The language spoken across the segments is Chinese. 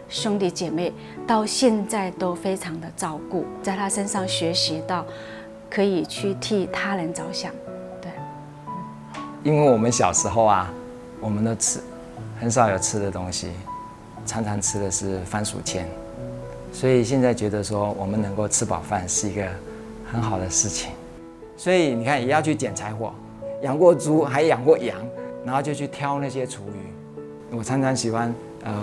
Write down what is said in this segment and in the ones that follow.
兄弟姐妹，到现在都非常的照顾，在他身上学习到可以去替他人着想。对， 因为我们小时候啊，我们都很少有吃的东西，常常吃的是番薯签，所以现在觉得说我们能够吃饱饭是一个很好的事情。所以你看，也要去捡柴火，养过猪，还养过羊，然后就去挑那些厨余。我常常喜欢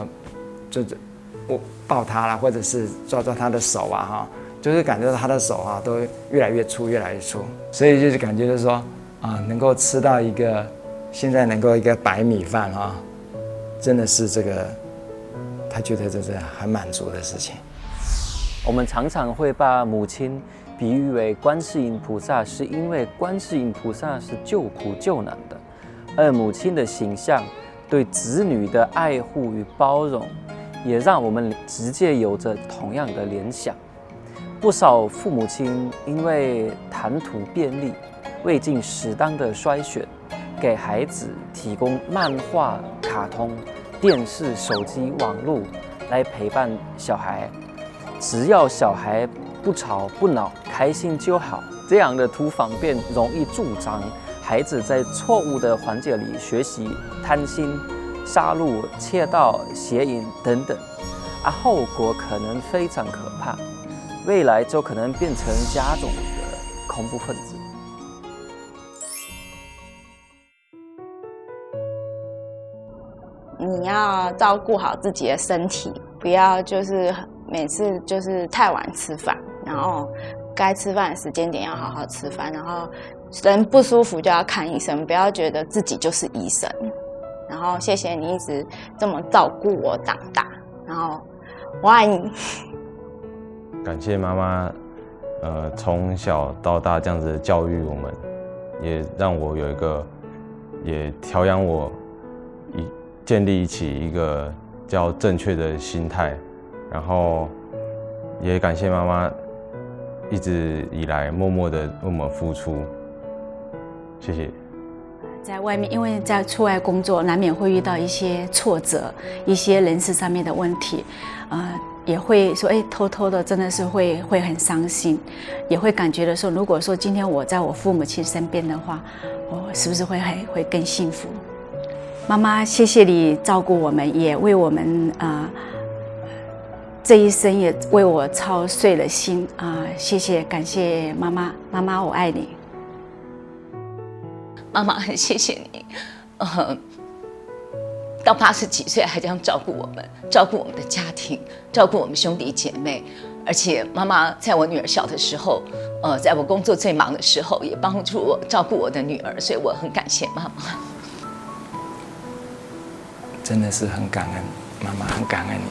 我抱它啦，或者是抓抓它的手啊，哈，就是感觉到它的手啊都越来越粗，越来越粗。所以就是感觉就是说能够吃到现在能够一个白米饭啊，真的是这个他觉得这是很满足的事情。 我们常常会把母亲比喻为观世音菩萨，是因为观世音菩萨是救苦救难的，而母亲的形象对子女的爱护与包容，也让我们直接有着同样的联想。不少父母亲因为谈吐便利，未经适当的筛选，给孩子提供漫画、卡通、电视、手机、网络来陪伴小孩，只要小孩不吵不闹，开心就好。这样的图方便容易助长孩子在错误的环境里学习贪心、杀戮、窃盗、邪淫等等，后果可能非常可怕，未来就可能变成家中的恐怖分子。 你要照顾好自己的身体，不要就是每次就是太晚吃饭，然后该吃饭的时间点要好好吃饭，然后人不舒服就要看医生，不要觉得自己就是医生。然后谢谢你一直这么照顾我长大，然后我爱你。 感谢妈妈，从小到大这样子教育我们，也让我有一个，也调养我，建立起一个较正确的心态，然后也感谢妈妈一直以来默默的为我们付出，谢谢。 在外面，因为在出外工作，难免会遇到一些挫折，一些人事上面的问题，也会说，偷偷的真的是会很伤心，也会感觉的说，如果说今天我在我父母亲身边的话，我是不是会更幸福？妈妈，谢谢你照顾我们，也为我们这一生也为我操碎了心谢谢，感谢妈妈，妈妈我爱你。 妈妈很谢谢你，到80几岁还这样照顾我们，照顾我们的家庭，照顾我们兄弟姐妹，而且妈妈在我女儿小的时候，在我工作最忙的时候，也帮助我照顾我的女儿，所以我很感谢妈妈。 真的是很感恩妈妈，很感恩你。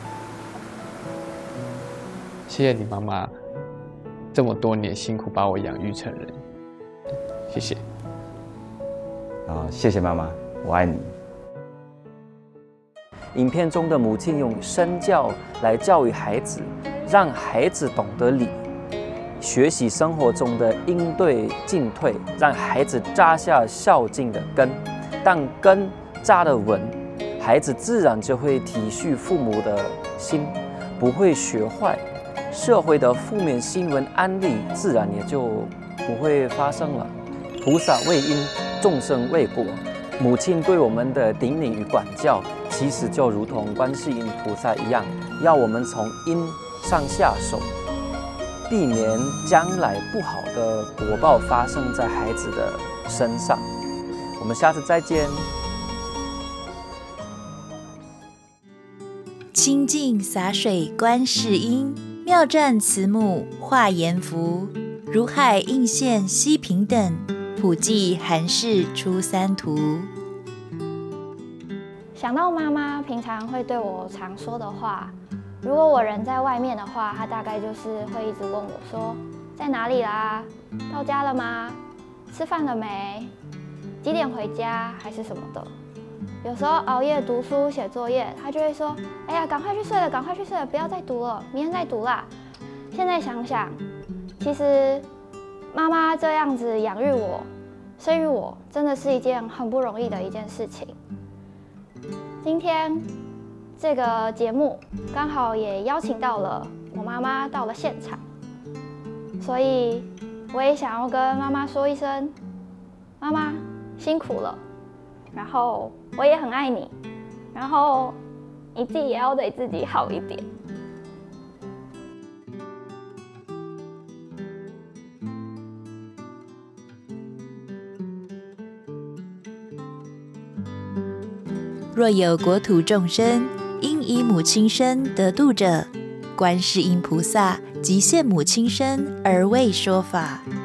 谢谢你妈妈，这么多年辛苦把我养育成人，谢谢。 谢谢妈妈，我爱你。 影片中的母亲用身教来教育孩子，让孩子懂得礼，学习生活中的应对进退，让孩子扎下孝敬的根。当根扎得稳，孩子自然就会体恤父母的心，不会学坏，社会的负面新闻案例自然也就不会发生了。菩萨为因，众生为果。母亲对我们的叮咛与管教，其实就如同观世音菩萨一样，要我们从因上下手，避免将来不好的果报发生在孩子的身上。我们下次再见。 清净洒水观世音，妙湛慈母化阎浮，如海映现悉平等，普济寒士出三途。 想到妈妈平常会对我常说的话，如果我人在外面的话，她大概就是会一直问我说，在哪里啦？到家了吗？吃饭了没？几点回家？还是什么的。有时候熬夜读书写作业，她就会说，哎呀，赶快去睡了，赶快去睡了，不要再读了，明天再读啦。现在想想，其实妈妈这样子养育我、生育我，真的是一件很不容易的一件事情。今天这个节目刚好也邀请到了我妈妈到了现场，所以我也想要跟妈妈说一声，妈妈辛苦了，然后我也很爱你，然后你自己也要对自己好一点。 若有国土众生因以母亲身得度者，观世音菩萨即现母亲身而为说法。